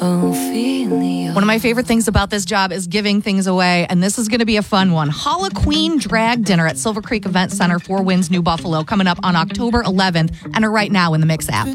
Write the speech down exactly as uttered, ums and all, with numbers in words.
One of my favorite things about this job is giving things away, and this is going to be a fun one. Halloween Drag Dinner at Silver Creek Event Center, Four Winds, New Buffalo, coming up on October eleventh. Enter right now in the Mix app.